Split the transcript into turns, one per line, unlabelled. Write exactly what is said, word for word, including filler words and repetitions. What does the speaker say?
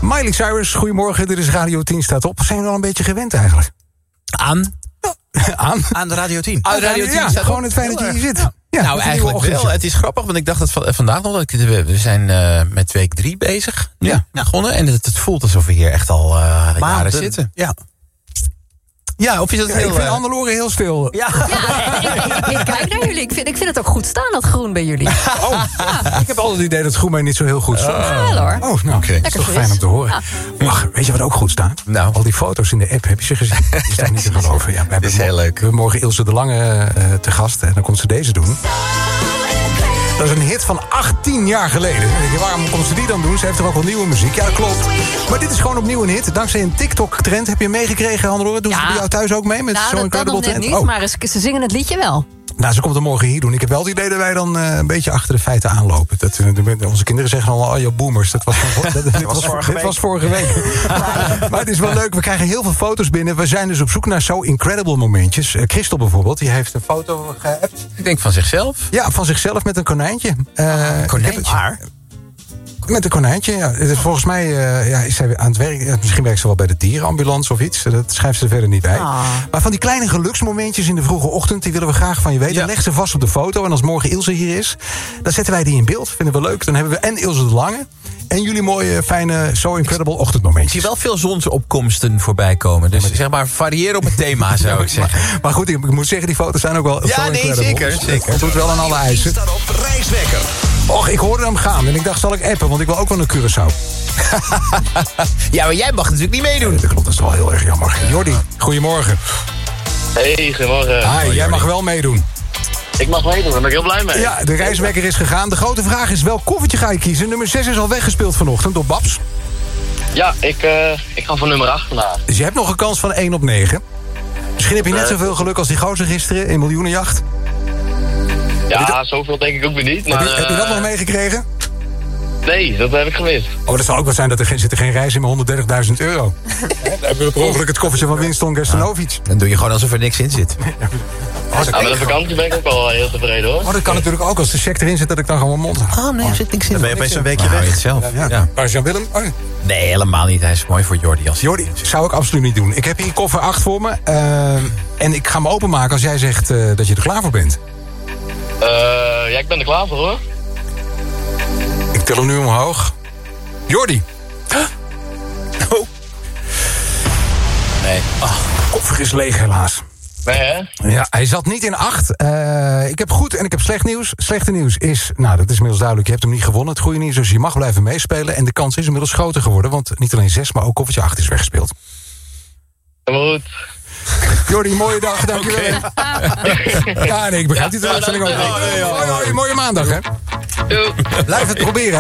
Miley Cyrus, goedemorgen. Dit is Radio tien staat op. Zijn we al een beetje gewend eigenlijk?
Aan?
Aan?
Aan de Radio tien.
Aan Radio tien ja, staat gewoon het fijn dat je hier zit. Ja. Ja,
nou, eigenlijk wel. Het is grappig, want ik dacht dat v- vandaag nog... Dat ik, we zijn uh, met week drie bezig. Nu, ja. begonnen. En het, het voelt alsof we hier echt al uh, jaren zitten.
Ja.
Ja, of is dat
ja,
heel...
Ik vind
uh...
Hannelore heel stil.
Ja, ja ik, ik, ik kijk naar jullie. Ik vind, ik vind het ook goed staan, dat groen bij jullie.
Oh, ja. Ik heb altijd het idee dat groen mij niet zo heel goed staat.
Uh, ja, hoor.
Oh, nou, okay. Dat is toch fijn om te horen. Ja. Mag, weet je wat ook goed staat?
Nou.
Al die foto's in de app, heb je ze gezien? Die is toch niet te geloven. Ja, we hebben
is heel leuk.
We hebben morgen Ilse de Lange uh, te gast. En dan komt ze deze doen. Dat is een hit van achttien jaar geleden. Dan denk je, waarom komt ze die dan doen? Ze heeft toch ook wel nieuwe muziek? Ja, dat klopt. Maar dit is gewoon opnieuw een hit. Dankzij een TikTok-trend. Heb je meegekregen, Hannelore? Doen ja. ze bij jou thuis ook mee? Met
nou,
zo'n incredible
trend?
Niet,
oh. Maar ze zingen het liedje wel.
Nou, ze komt er morgen hier doen. Ik heb wel het idee dat wij dan uh, een beetje achter de feiten aanlopen. Dat, uh, onze kinderen zeggen al, oh, je boomers. Dat was, van, dat, dit was, vorige dit was vorige week. maar, maar het is wel leuk. We krijgen heel veel foto's binnen. We zijn dus op zoek naar zo incredible momentjes. Uh, Christel bijvoorbeeld, die heeft een foto geappt.
Ik denk van zichzelf.
Ja, van zichzelf met een konijntje. Uh,
konijntje? Haar?
Met een konijntje, ja. Volgens mij uh, ja, is zij aan het werk. Misschien werkt ze wel bij de dierenambulance of iets. Dat schrijft ze er verder niet bij. Ah. Maar van die kleine geluksmomentjes in de vroege ochtend... die willen we graag van je weten. Ja. Leg ze vast op de foto. En als morgen Ilse hier is, dan zetten wij die in beeld. Vinden we leuk. Dan hebben we en Ilse de Lange... en jullie mooie, fijne, so incredible ochtendmomentjes.
Ik zie wel veel zonsopkomsten voorbij komen. Dus zeg maar, variëren op het thema, zou ik zeggen.
Maar, maar goed, ik moet zeggen, die foto's zijn ook wel
ja,
so
nee,
incredible.
zeker, zeker.
Het doet wel aan alle eisen.
Staat op Reiswekker.
Och, ik hoorde hem gaan en ik dacht, zal ik appen? Want ik wil ook wel een Curaçao.
Ja, maar jij mag natuurlijk niet meedoen.
Ja, dat klopt, dat is wel heel erg jammer. Jordi, goedemorgen.
Hey, goedemorgen.
Hi, jij mag wel meedoen.
Ik mag meedoen, daar ben ik heel blij mee.
Ja, de reiswekker is gegaan. De grote vraag is, welk koffertje ga je kiezen? Nummer zes is al weggespeeld vanochtend door Babs.
Ja, ik, uh, ik ga voor nummer acht vandaag.
Dus je hebt nog een kans van één op negen. Misschien heb je net zoveel geluk als die gozer gisteren in Miljoenenjacht.
Ja, dat... zoveel denk ik ook weer niet. Maar,
heb, je, uh... heb je dat nog meegekregen?
Nee, dat heb ik gemist.
Oh, dat zou ook wel zijn dat er geen, zit er geen reis in met honderddertigduizend euro. Dan hebben we per ongeluk het koffertje van Winston Gerstenovic.
Ja, dan doe je gewoon alsof er niks in zit.
Oh, ja, met de vakantie ben ik ook wel heel tevreden, hoor.
Oh, dat kan natuurlijk ook als de check erin zit dat ik dan gewoon mijn mond hou.
Oh, nee, er zit niks in.
Dan ben je opeens een weekje weg.
Het zelf.
Ja, ja. ja. Waar is Jan-Willem? Oh.
Nee, helemaal niet. Hij is mooi voor Jordi. Als
Jordi, zou ik absoluut niet doen. Ik heb hier koffer acht voor me. Uh, en ik ga me openmaken als jij zegt uh, dat je er klaar voor bent.
Uh, ja, ik ben er klaar voor, hoor.
Ik tel hem nu omhoog. Jordi. Huh? Oh.
Nee.
Oh, koffer is leeg helaas.
Nee, hè?
Ja, hij zat niet in acht. Uh, ik heb goed en ik heb slecht nieuws. Slechte nieuws is, nou dat is inmiddels duidelijk, je hebt hem niet gewonnen. Het goede nieuws is, je mag blijven meespelen. En de kans is inmiddels groter geworden, want niet alleen zes, maar ook koffertje acht is weggespeeld.
Helemaal goed.
Jordi, mooie dag, dankjewel. Okay. Ja, nee, ik begrijp die teleurstelling ook. Mooie maandag, hè?
Doei.
Blijf het proberen.